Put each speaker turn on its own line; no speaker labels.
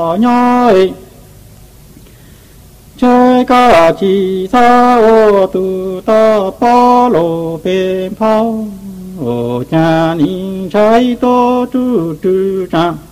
nhoi chơi cả chỉ sao tu ta pa lô bên phao nhà ninh trái to tu tu trang